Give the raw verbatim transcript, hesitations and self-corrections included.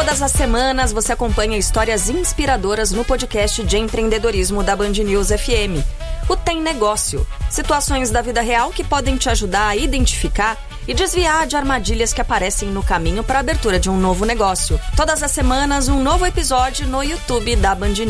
Todas as semanas você acompanha histórias inspiradoras no podcast de empreendedorismo da Band News F M. O Tem Negócio. Situações da vida real que podem te ajudar a identificar e desviar de armadilhas que aparecem no caminho para a abertura de um novo negócio. Todas as semanas, um novo episódio no YouTube da Band News.